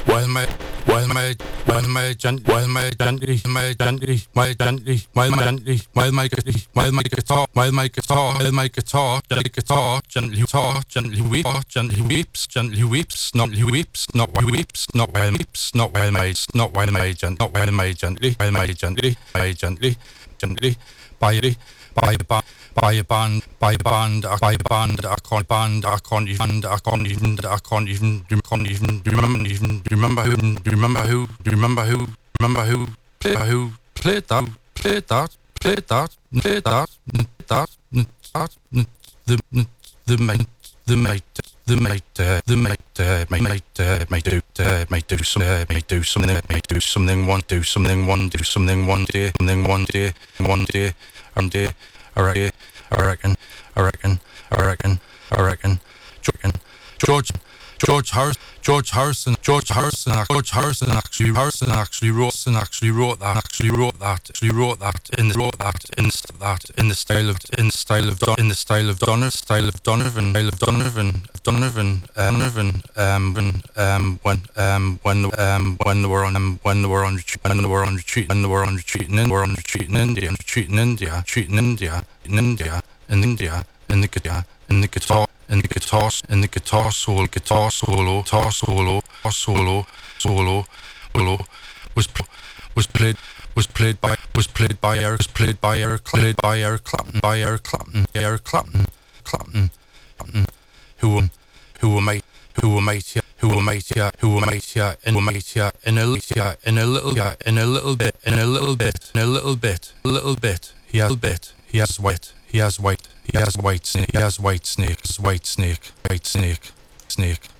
Actually wrote that in the style of Donovan when they were on retreat in the guitar solo was played by Eric Clapton, who were mates here in a little bit. He has white snake.